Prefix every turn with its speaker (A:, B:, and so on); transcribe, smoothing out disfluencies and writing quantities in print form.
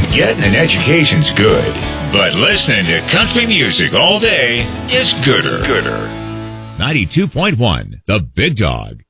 A: Getting an education's good, but listening to country music all day is gooder.
B: 92.1, The Big Dog.